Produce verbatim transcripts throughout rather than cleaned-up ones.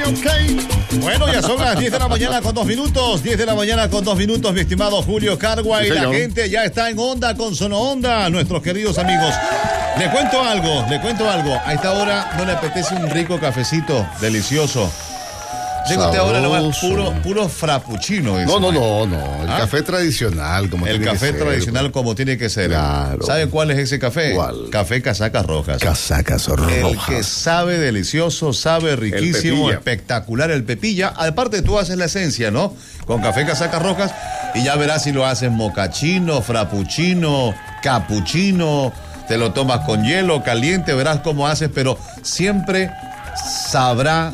Ok. Bueno, ya son las diez de la mañana con dos minutos. diez de la mañana con dos minutos, mi estimado Julio Cargua. Sí, y la gente ya está en onda con Sono Onda, nuestros queridos amigos. Le cuento algo, le cuento algo. A esta hora no le apetece un rico cafecito delicioso. Llega usted ahora nomás puro, puro frappuccino. No, no, no, no. El ¿Ah? café tradicional, como el tiene que ser. El café tradicional, como tiene que ser. Claro. ¿Sabe cuál es ese café? ¿Cuál? Café Casacas Rojas. Casacas Rojas. El que sabe delicioso, sabe riquísimo, el espectacular, el pepilla. Aparte, tú haces la esencia, ¿no? Con café Casacas Rojas. Y ya verás si lo haces mocachino, frappuccino, capuchino. Te lo tomas con hielo caliente, verás cómo haces, pero siempre sabrá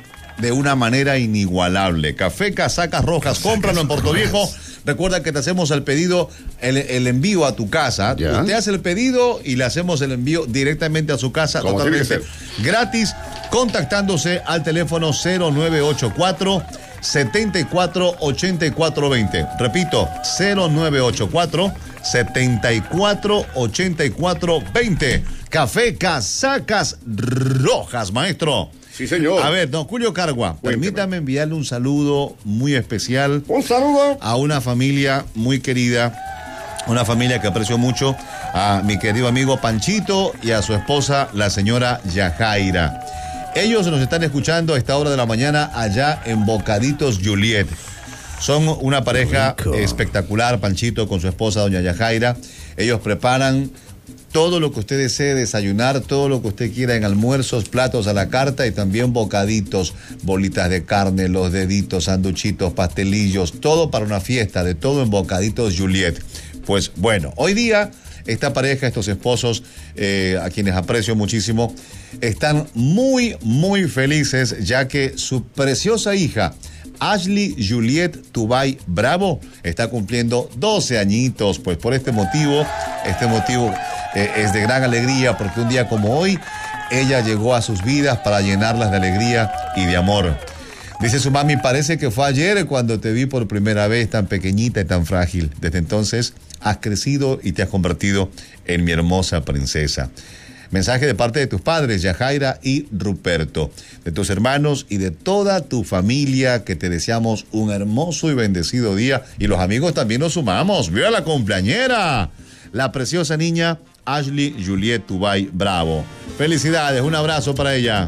de una manera inigualable. Café Casacas Rojas, Casacas cómpralo en Portoviejo. Recuerda que te hacemos el pedido, el, el envío a tu casa. ¿Ya? Usted hace el pedido y le hacemos el envío directamente a su casa, totalmente gratis, contactándose al teléfono cero nueve ocho cuatro, setenta y cuatro, ochenta y cuatro veinte. Repito, cero nueve ocho cuatro, setenta y cuatro, ochenta y cuatro veinte. Café Casacas Rojas, maestro. Sí, señor. A ver, don Julio Cargua, Cuéntame. permítame enviarle un saludo muy especial. Un saludo. A una familia muy querida, una familia que aprecio mucho, a mi querido amigo Panchito y a su esposa, la señora Yajaira. Ellos nos están escuchando a esta hora de la mañana allá en Bocaditos Juliet. Son una pareja Rico. espectacular, Panchito con su esposa, doña Yajaira. Ellos preparan todo lo que usted desee desayunar, todo lo que usted quiera en almuerzos, platos a la carta y también bocaditos, bolitas de carne, los deditos, sanduchitos, pastelillos, todo para una fiesta, de todo en Bocaditos Juliet. Pues bueno, hoy día esta pareja, estos esposos, eh, a quienes aprecio muchísimo, están muy, muy felices ya que su preciosa hija, Ashley Juliet Tubay Bravo, está cumpliendo doce añitos. Pues por este motivo, este motivo eh, es de gran alegría, porque un día como hoy, ella llegó a sus vidas para llenarlas de alegría y de amor. Dice su mami, parece que fue ayer cuando te vi por primera vez tan pequeñita y tan frágil. Desde entonces has crecido y te has convertido en mi hermosa princesa. Mensaje de parte de tus padres, Yajaira y Ruperto, de tus hermanos y de toda tu familia, que te deseamos un hermoso y bendecido día. Y los amigos también nos sumamos. ¡Viva la cumpleañera! La preciosa niña Ashley Juliet Tubay Bravo. Felicidades, un abrazo para ella.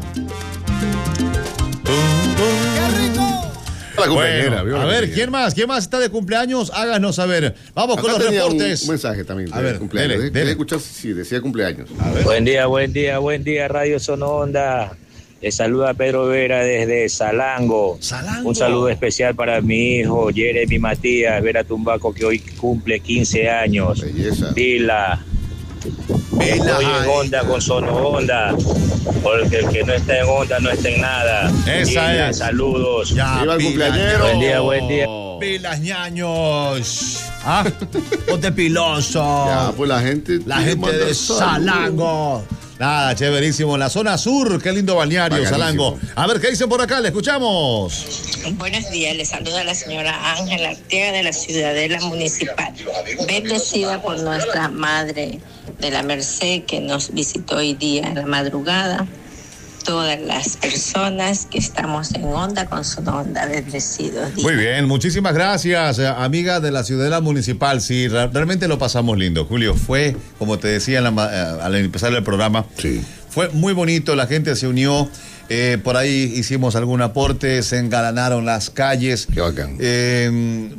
La cumpleañera, bueno, a ver, ¿quién más? ¿Quién más está de cumpleaños? Háganos saber. Vamos Acá con los reportes. Un mensaje también de a ver, cumpleaños. Dele, dele. escuchar si decía cumpleaños. A ver. Buen día, buen día, buen día, Radio Sono Onda. Les saluda Pedro Vera desde Salango. Salango. Un saludo especial para mi hijo Jeremy Matías Vera Tumbaco, que hoy cumple quince años. Belleza. Dila. Estoy en onda con Sono Onda, porque el que no está en onda no está en nada. Esa Dila, es. Saludos. Ya, ¡viva el cumpleañero! Buen día, buen día. Pilas, ñaños. ¿Ah? Ponte piloso. Ya, pues la gente. La gente de Salango. Nada, chéverísimo. La zona sur, qué lindo balneario, Bacanísimo. Salango. A ver, ¿qué dicen por acá? Le escuchamos. Buenos días, les saluda la señora Ángela Arteaga de la Ciudadela Municipal. Bendecida por nuestra Madre de la Merced, que nos visitó hoy día en la madrugada. Todas las personas que estamos en onda con su onda, bendecidos. Muy bien, muchísimas gracias, amiga de la Ciudadela Municipal. Sí, realmente lo pasamos lindo, Julio. Fue, como te decía en la, al empezar el programa, sí. Fue muy bonito, la gente se unió. Eh, por ahí hicimos algún aporte, se engalanaron las calles. Qué bacán. Eh,